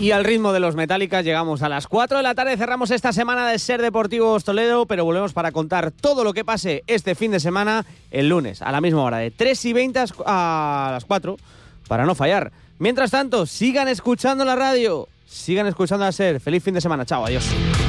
Y al ritmo de los Metálicas llegamos a las 4 de la tarde, cerramos esta semana de Ser Deportivos Toledo, pero volvemos para contar todo lo que pase este fin de semana el lunes, a la misma hora, de 3:20 a las 4, para no fallar. Mientras tanto, sigan escuchando la radio, sigan escuchando a Ser. Feliz fin de semana, chao, adiós.